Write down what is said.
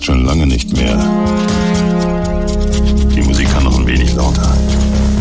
schon lange nicht mehr. Die Musik kann noch ein wenig lauter.